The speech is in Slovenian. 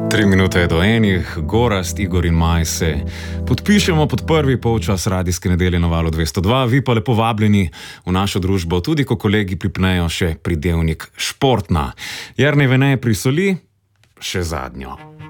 3 minute do enih, Gorazd, Igor in Maj se podpišemo pod prvi polčas radijske nedelje na Valu 202. Vi pa lepo vabljeni v našo družbo, tudi ko kolegi pripnejo še pridevnik športna. Jernej Vene prisoli še zadnjo.